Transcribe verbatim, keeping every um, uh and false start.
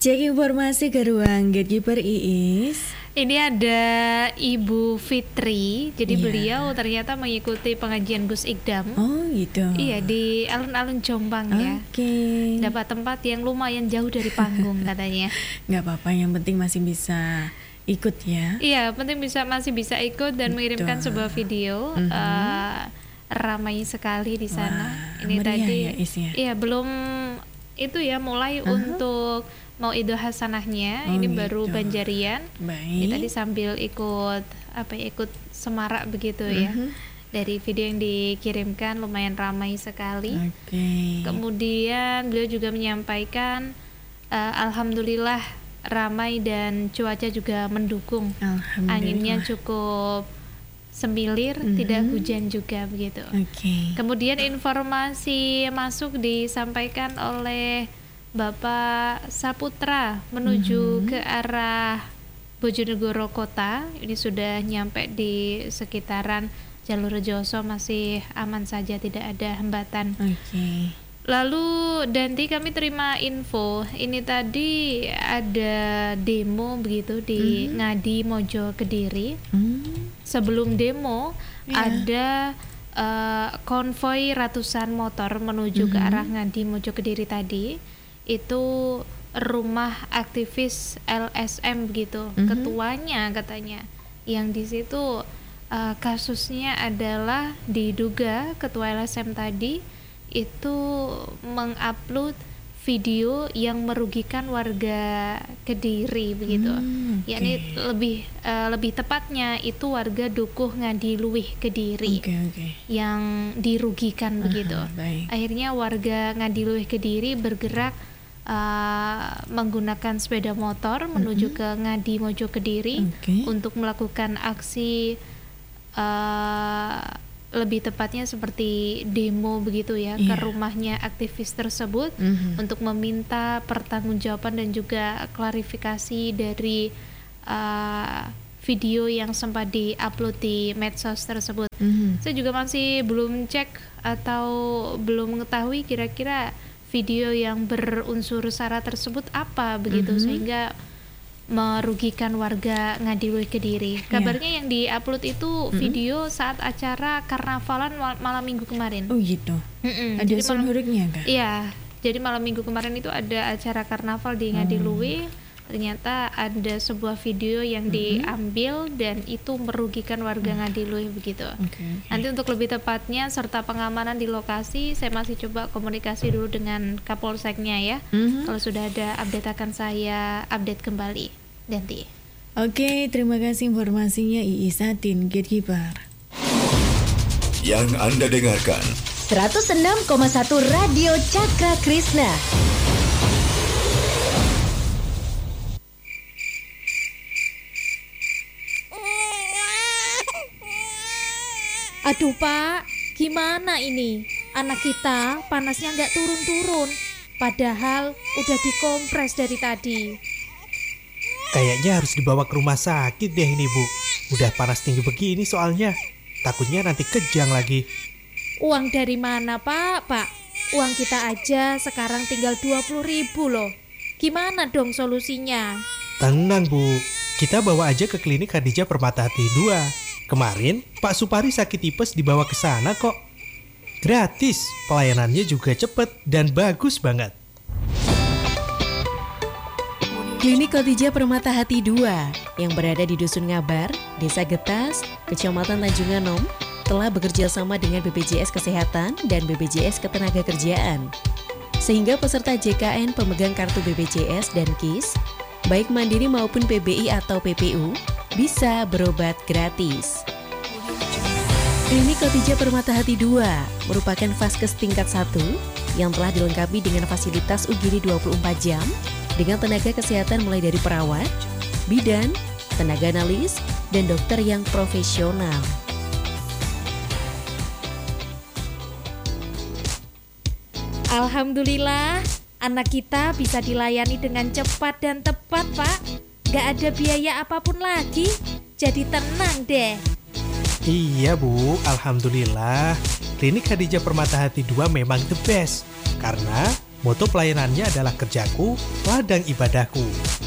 Cek informasi ke ruang Gatekeeper Iis. Ini ada Ibu Fitri. Jadi Iya. beliau ternyata mengikuti pengajian Gus Ikdam. Oh gitu. Iya, di alun-alun Jombang ya. Oke. Dapat tempat yang lumayan jauh dari panggung katanya. Nggak apa-apa, yang penting masih bisa ikut ya. Iya, penting bisa masih bisa ikut dan mengirimkan Betul. sebuah video. Mhm. Eh, ramai sekali di sana. Wah, Ini meriah tadi ya, Is, ya? iya belum itu ya mulai Aha. untuk mau Idul Hasanahnya. Oh, Ini baru gitu. Banjarian. Ini Baik. tadi sambil ikut apa ya, ikut semarak begitu ya. Mhm. Dari video yang dikirimkan lumayan ramai sekali. Oke. Kemudian beliau juga menyampaikan eh, alhamdulillah ramai dan cuaca juga mendukung. Alhamdulillah. Anginnya cukup semilir, Mhm. tidak hujan juga begitu. Oke. Kemudian informasi masuk disampaikan oleh Bapak Saputra menuju Mhm. ke arah Bojonegoro Kota. Ini sudah nyampe di sekitaran jalur Rejoso, masih aman saja, tidak ada hambatan. Oke. Lalu Danti, kami terima info ini tadi ada demo begitu di Mhm. Ngadi Mojo Kediri. Hmm. Sebelum demo Iya. ada eh, konvoi ratusan motor menuju ke Mhm. arah Ngadi Mojo Kediri tadi. Itu rumah aktivis L S M begitu. Mhm. Ketuanya katanya yang di situ eh, kasusnya adalah diduga ketua L S M tadi itu mengupload video yang merugikan warga Kediri begitu. Hmm, oke. Yakni lebih eh, lebih tepatnya itu warga Dukuh Ngadiluih Kediri Oke, oke. yang dirugikan begitu. Aha, baik. Akhirnya warga Ngadiluih Kediri bergerak eh, menggunakan sepeda motor menuju ke Ngadi Mojo Kediri Oke. untuk melakukan aksi eh, lebih tepatnya seperti demo begitu ya, ke Iya. rumahnya aktivis tersebut Mhm. untuk meminta pertanggungjawaban dan juga klarifikasi dari uh, video yang sempat diupload di medsos tersebut. Mhm. Saya juga masih belum cek atau belum mengetahui kira-kira video yang berunsur sara tersebut apa begitu, Mhm. sehingga merugikan warga Ngadiluih Kediri. Kabarnya yang diupload itu Mhm. video saat acara karnavalan mal- malam minggu kemarin. Oh gitu. Mm-mm. Ada Jadi sound malam- hurufnya kah? Iya, jadi malam minggu kemarin itu ada acara karnaval di Hmm. Ngadiluih. Ternyata ada sebuah video yang Mhm. diambil dan itu merugikan warga Ngadiluih begitu. Oke, oke. Nanti untuk lebih tepatnya serta pengamanan di lokasi, saya masih coba komunikasi dulu dengan Kapolseknya ya. Mhm. Kalau sudah ada update akan saya update kembali. Danti. Oke, terima kasih informasinya Iis Satin Gatekeeper. Yang Anda dengarkan seratus enam koma satu Radio Cakra Krishna. Aduh Pak, gimana ini? Anak kita panasnya nggak turun-turun. Padahal udah dikompres dari tadi. Kayaknya harus dibawa ke rumah sakit deh ini Bu. Udah panas tinggi begini soalnya. Takutnya nanti kejang lagi. Uang dari mana Pak? Pak, uang kita aja sekarang tinggal dua puluh ribu loh. Gimana dong solusinya? Tenang Bu, kita bawa aja ke klinik Khadijah Permata Hati dua. Kemarin Pak Supari sakit tipes dibawa ke sana kok. Gratis, pelayanannya juga cepet dan bagus banget. Klinik Khadijah Permata Hati dua yang berada di Dusun Ngabar, Desa Getas, Kecamatan Tanjung Anom, telah bekerja sama dengan B P J S Kesehatan dan B P J S Ketenagakerjaan. Sehingga peserta J K N pemegang kartu B P J S dan K I S, baik mandiri maupun P B I atau P P U, bisa berobat gratis. Klinik Khadijah Permata Hati dua merupakan vaskes tingkat satu yang telah dilengkapi dengan fasilitas U G D dua puluh empat jam dengan tenaga kesehatan mulai dari perawat, bidan, tenaga analis, dan dokter yang profesional. Alhamdulillah, anak kita bisa dilayani dengan cepat dan tepat Pak. Gak ada biaya apapun lagi. Jadi tenang deh. Iya Bu, Alhamdulillah. Klinik Khadijah Permata Hati dua memang the best. Karena Moto pelayanannya adalah kerjaku, ladang ibadahku.